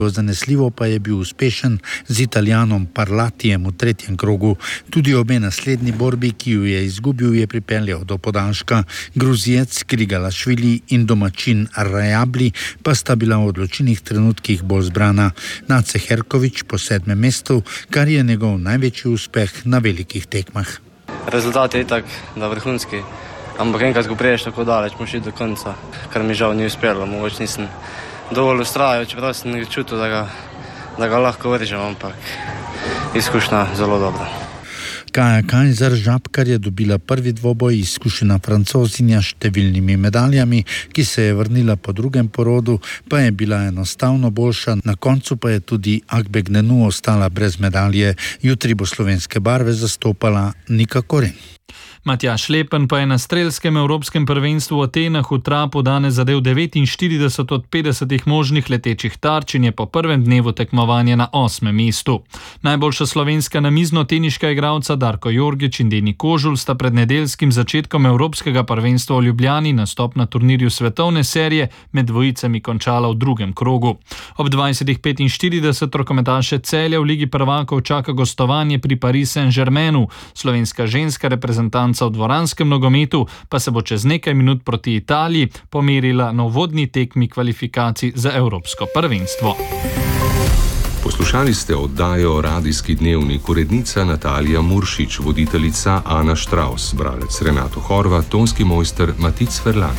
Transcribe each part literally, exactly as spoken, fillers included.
Zanesljivo pa je bil uspešen z Italijanom Parlatijem v tretjem krogu. Tudi obe naslednji borbi, ki ju je izgubil, je pripeljal do podaljška. Gruzijec Grigalašvili in domačin Rajabli pa sta bila v odločilnih trenutkih bolj zbrana. Nace Herković po sedmem mestu, kar je njegov največji uspeh na velikih tekmah. Rezultat je itak, da vrhunski, ampak enkrat, ko priješ tako daleč, moraš iti do konca, kar mi žal ni uspelo. Mogoče nisem dovolj ustrajal, čeprav sem nekaj čutil, da ga, da ga lahko vržem, ampak izkušnja zelo dobra. Kaja Kajzer Žabkar je dobila prvi dvoboj, izkušena Francozinja s številnimi medaljami, ki se je vrnila po drugem porodu, pa je bila enostavno boljša, na koncu pa je tudi Agbegnenu ostala brez medalje. Jutri bo slovenske barve zastopala Nika Koren. Matjaž Lepen pa je na strelskem evropskem prvenstvu v Atenah v trapu danes zadel devetinštirideset od petdesetih možnih letečih tarč in je po prvem dnevu tekmovanja na osmem mestu. Najboljša slovenska namiznoteniška igralca Darko Jorgič in Deni Kožul sta pred nedeljskim začetkom evropskega prvenstva v Ljubljani nastop na turnirju svetovne serije med dvojicami končala v drugem krogu. Ob dvajsetih petinštirideset rokometaše Celja v Ligi prvakov čaka gostovanje pri Paris Saint-Germainu. Slovenska ženska reprezentanca v dvoranskem nogometu pa se bo čez nekaj minut proti Italiji pomerila na uvodni tekmi kvalifikacij za evropsko prvenstvo. Poslušali ste oddajo Radijski dnevnik, urednica Natalija Muršič, voditeljica Ana Štravs, bralec Renato Horvat, tonski mojster Matic Ferlan.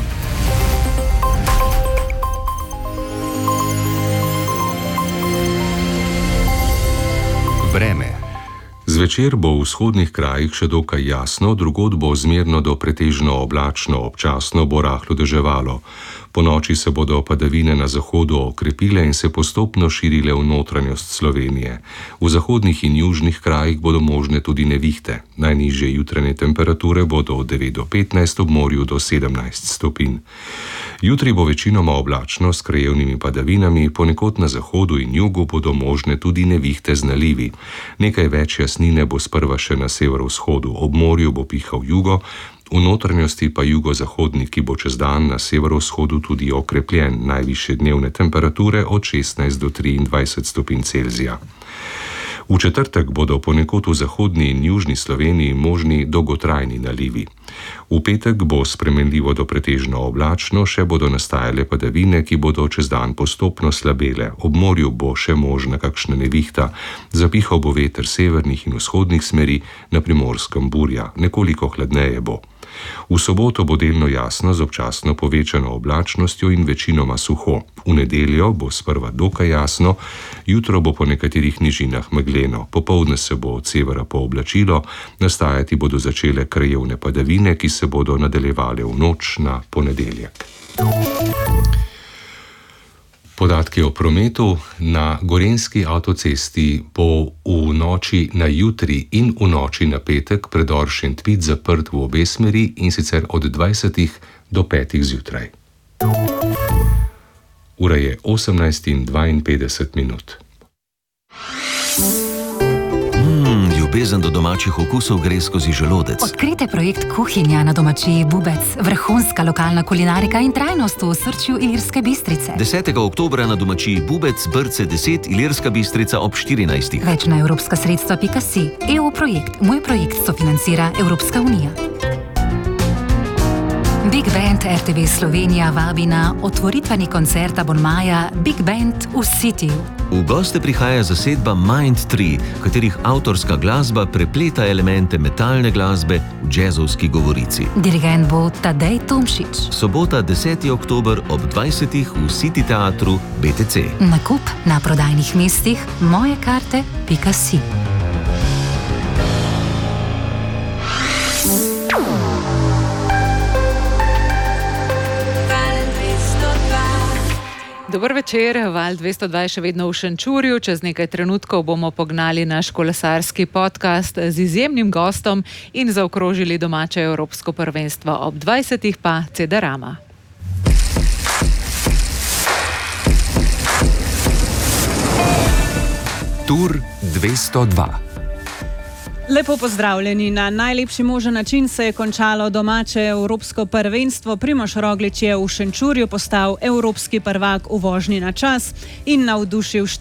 Vreme. Zvečer bo v vzhodnih krajih še dokaj jasno, drugod bo zmerno do pretežno oblačno, občasno bo rahlo deževalo. Ponoči se bodo padavine na zahodu okrepile in se postopno širile v notranjost Slovenije. V zahodnih in južnih krajih bodo možne tudi nevihte. Najnižje jutranje temperature bodo od devet do petnajst, ob morju do sedemnajst stopinj. Jutri bo večinoma oblačno s krajevnimi padavinami, ponekod na zahodu in jugu bodo možne tudi nevihte z nalivi. Nekaj več jasnine bo sprva še na severovzhodu, ob morju bo pihal jugo, v notranjosti pa jugozahodni, ki bo čez dan na severovzhodu tudi okrepljen, najvišje dnevne temperature od šestnajst do triindvajset stopinj Celzija. V četrtek bodo ponekod v zahodni in južni Sloveniji možni dolgotrajni nalivi. V petek bo spremenljivo do pretežno oblačno, še bodo nastajale padavine, ki bodo čez dan postopno slabele. Ob morju bo še možna kakšna nevihta, zapihal bo veter severnih in vzhodnih smeri, na Primorskem burja, nekoliko hladneje bo. V soboto bo delno jasno z občasno povečano oblačnostjo in večinoma suho. V nedeljo bo sprva dokaj jasno, jutro bo po nekaterih nižinah megleno, popoldne se bo od severa pooblačilo, nastajati bodo začele krajevne padavine, ki se bodo nadaljevale v noč na ponedeljek. Podatki o prometu. Na Gorenjski avtocesti bo v noči na jutri in v noči na petek predor Šentvid zaprt v obe smeri, in sicer od dvajsetih do petih zjutraj. Ura je osemnajst in dvainpetdeset minut. Ljubezen do domačih okusov gre skozi želodec. Odkrite projekt Kuhinja na domačiji Bubec. Vrhunska lokalna kulinarika in trajnost v osrčju Ilirske Bistrice. desetega oktobra na domačiji Bubec, Brce deset, Ilirska Bistrica ob štirinajstih. Več na evropska sredstva pika si. E U projekt. Moj projekt sofinancira Evropska unija. Big Band R T V Slovenija vabi na otvoritveni koncert abonmaja Big Band v Cityju. V goste prihaja zasedba Mind tri, katerih avtorska glasba prepleta elemente metalne glasbe v džezovski govorici. Dirigent bo Tadej Tomšič. Sobota deseti oktober ob dvajsetih v City teatru B T C. Nakup na prodajnih mestih mojekarte pika si. Dober večer, Val dvesto dva je še vedno v Šenčurju. Čez nekaj trenutkov bomo pognali naš kolesarski podcast z izjemnim gostom in zaokrožili domače evropsko prvenstvo. Ob dvajsetih pa Cedarama. Tur dvesto dva. Lepo pozdravljeni. Na najlepši možen način se je končalo domače evropsko prvenstvo. Primož Roglič je v Šenčurju postal evropski prvak v vožnji na čas in navdušil